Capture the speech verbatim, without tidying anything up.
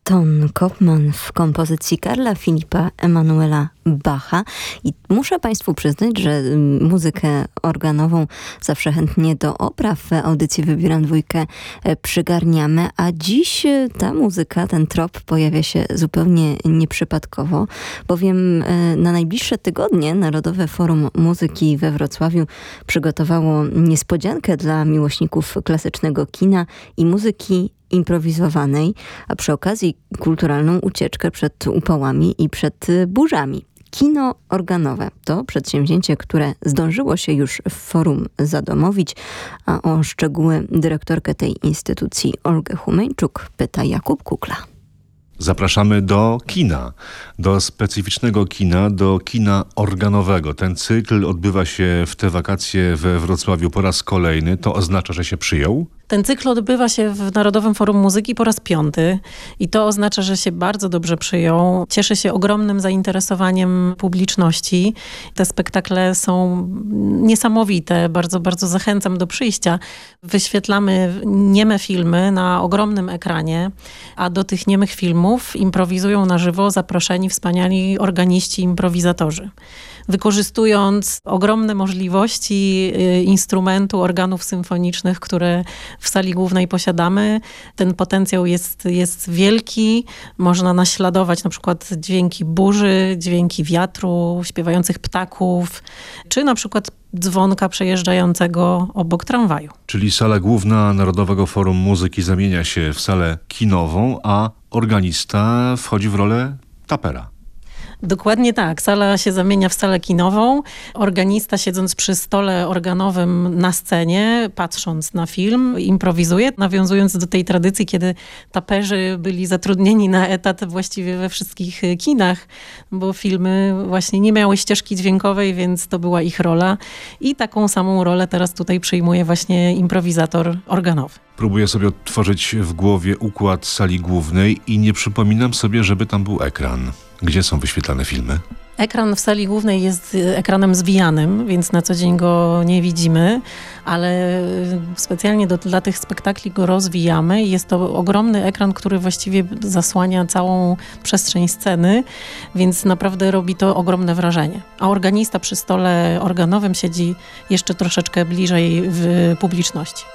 Ton Kopman w kompozycji Karla Filipa Emanuela Bacha. I muszę Państwu przyznać, że muzykę organową zawsze chętnie do opraw w audycji Wybieram Dwójkę przygarniamy, a dziś ta muzyka, ten trop pojawia się zupełnie nieprzypadkowo, bowiem na najbliższe tygodnie Narodowe Forum Muzyki we Wrocławiu przygotowało niespodziankę dla miłośników klasycznego kina i muzyki improwizowanej, a przy okazji kulturalną ucieczkę przed upałami i przed burzami. Kino organowe to przedsięwzięcie, które zdążyło się już w forum zadomowić, a o szczegóły dyrektorkę tej instytucji Olgę Humeńczuk pyta Jakub Kukla. Zapraszamy do kina, do specyficznego kina, do kina organowego. Ten cykl odbywa się w te wakacje we Wrocławiu po raz kolejny. To oznacza, że się przyjął? Ten cykl odbywa się w Narodowym Forum Muzyki po raz piąty i to oznacza, że się bardzo dobrze przyjął. Cieszy się ogromnym zainteresowaniem publiczności. Te spektakle są niesamowite. Bardzo, bardzo zachęcam do przyjścia. Wyświetlamy nieme filmy na ogromnym ekranie, a do tych niemych filmów improwizują na żywo zaproszeni wspaniali organiści, improwizatorzy. Wykorzystując ogromne możliwości instrumentu, organów symfonicznych, które w sali głównej posiadamy, ten potencjał jest, jest wielki. Można naśladować na przykład dźwięki burzy, dźwięki wiatru, śpiewających ptaków, czy na przykład dzwonka przejeżdżającego obok tramwaju. Czyli sala główna Narodowego Forum Muzyki zamienia się w salę kinową, a organista wchodzi w rolę tapera. Dokładnie tak. Sala się zamienia w salę kinową. Organista, siedząc przy stole organowym na scenie, patrząc na film, improwizuje, nawiązując do tej tradycji, kiedy taperzy byli zatrudnieni na etat właściwie we wszystkich kinach, bo filmy właśnie nie miały ścieżki dźwiękowej, więc to była ich rola. I taką samą rolę teraz tutaj przyjmuje właśnie improwizator organowy. Próbuję sobie odtworzyć w głowie układ sali głównej i nie przypominam sobie, żeby tam był ekran. Gdzie są wyświetlane filmy? Ekran w sali głównej jest ekranem zwijanym, więc na co dzień go nie widzimy, ale specjalnie do, dla tych spektakli go rozwijamy. Jest to ogromny ekran, który właściwie zasłania całą przestrzeń sceny, więc naprawdę robi to ogromne wrażenie. A organista przy stole organowym siedzi jeszcze troszeczkę bliżej w publiczności.